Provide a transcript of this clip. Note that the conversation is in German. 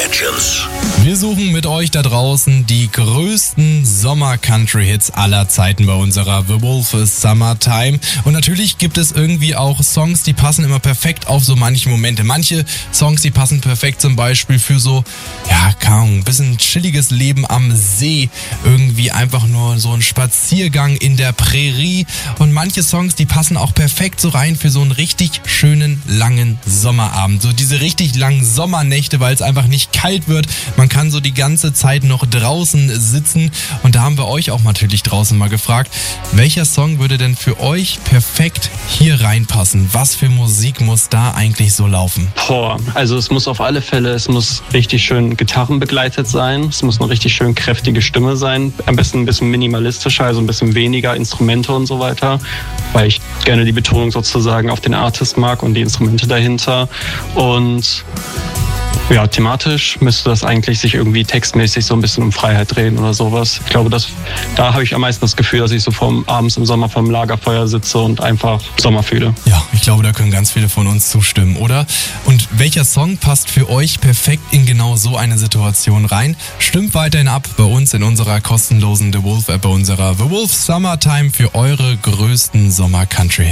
Legends. Wir suchen mit euch da draußen die größten Sommer-Country-Hits aller Zeiten bei unserer The Wolf Summertime. Und natürlich gibt es irgendwie auch Songs, die passen immer perfekt auf so manche Momente. Manche Songs, die passen perfekt zum Beispiel für so, ja, ein bisschen chilliges Leben am See. Irgendwie einfach nur so ein Spaziergang in der Prärie. Und manche Songs, die passen auch perfekt so rein für so einen richtig schönen, langen Sommerabend. So diese richtig langen Sommernächte, weil es einfach nicht kalt wird. Man kann so die ganze Zeit noch draußen sitzen. Und da haben wir euch auch natürlich draußen mal gefragt, welcher Song würde denn für euch perfekt hier reinpassen? Was für Musik muss da eigentlich so laufen? Also es muss auf alle Fälle, es muss richtig schön gitarrenbegleitet sein. Es muss eine richtig schön kräftige Stimme sein. Am besten ein bisschen minimalistischer, also ein bisschen weniger Instrumente und so weiter. Weil ich gerne die Betonung sozusagen auf den Artist mag und die Instrumente dahinter. Und ja, thematisch müsste das eigentlich sich irgendwie textmäßig so ein bisschen um Freiheit drehen oder sowas. Ich glaube, da habe ich am meisten das Gefühl, dass ich so abends im Sommer vorm Lagerfeuer sitze und einfach Sommer fühle. Ja, ich glaube, da können ganz viele von uns zustimmen, oder? Und welcher Song passt für euch perfekt in genau so eine Situation rein? Stimmt weiterhin ab bei uns in unserer kostenlosen The Wolf App, bei unserer The Wolf Summertime für eure größten Sommer-Country-Hits.